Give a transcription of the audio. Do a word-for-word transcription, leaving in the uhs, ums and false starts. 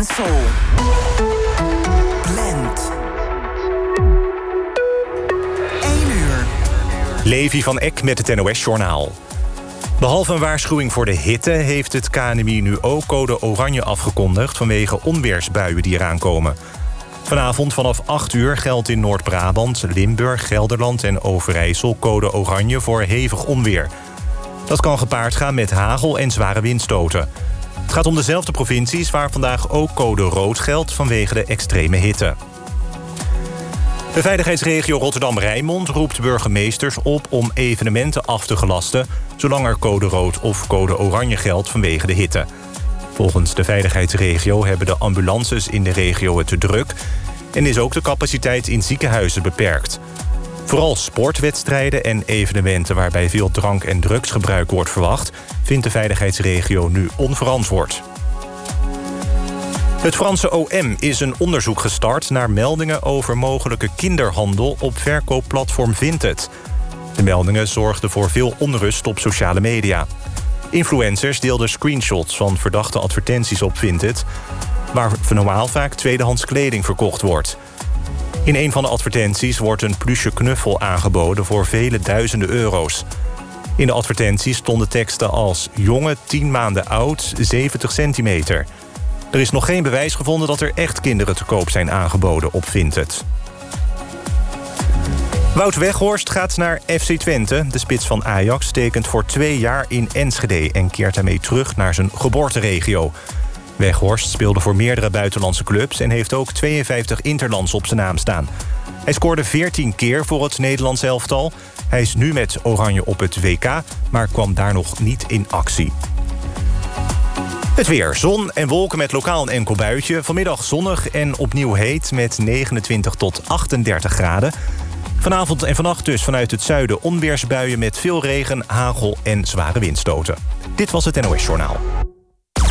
en soul. Blend. één uur. Levi van Eck met het N O S-journaal. Behalve een waarschuwing voor de hitte heeft het K N M I nu ook code oranje afgekondigd vanwege onweersbuien die eraan komen. Vanavond vanaf acht uur geldt in Noord-Brabant, Limburg, Gelderland en Overijssel code oranje voor hevig onweer. Dat kan gepaard gaan met hagel en zware windstoten. Het gaat om dezelfde provincies waar vandaag ook code rood geldt vanwege de extreme hitte. De veiligheidsregio Rotterdam-Rijnmond roept burgemeesters op om evenementen af te gelasten, zolang er code rood of code oranje geldt vanwege de hitte. Volgens de veiligheidsregio hebben de ambulances in de regio het te druk en is ook de capaciteit in ziekenhuizen beperkt. Vooral sportwedstrijden en evenementen waarbij veel drank- en drugsgebruik wordt verwacht, vindt de veiligheidsregio nu onverantwoord. Het Franse O M is een onderzoek gestart naar meldingen over mogelijke kinderhandel op verkoopplatform Vinted. De meldingen zorgden voor veel onrust op sociale media. Influencers deelden screenshots van verdachte advertenties op Vinted, waar normaal vaak tweedehands kleding verkocht wordt. In een van de advertenties wordt een pluche knuffel aangeboden voor vele duizenden euro's. In de advertenties stonden teksten als jongen, tien maanden oud, zeventig centimeter. Er is nog geen bewijs gevonden dat er echt kinderen te koop zijn aangeboden op Vinted. Wout Weghorst gaat naar F C Twente. De spits van Ajax tekent voor twee jaar in Enschede en keert daarmee terug naar zijn geboorteregio. Weghorst speelde voor meerdere buitenlandse clubs en heeft ook tweeënvijftig interlands op zijn naam staan. Hij scoorde veertien keer voor het Nederlands elftal. Hij is nu met Oranje op het W K, maar kwam daar nog niet in actie. Het weer. Zon en wolken met lokaal een enkel buitje. Vanmiddag zonnig en opnieuw heet met negenentwintig tot achtendertig graden. Vanavond en vannacht dus vanuit het zuiden onweersbuien met veel regen, hagel en zware windstoten. Dit was het N O S-journaal.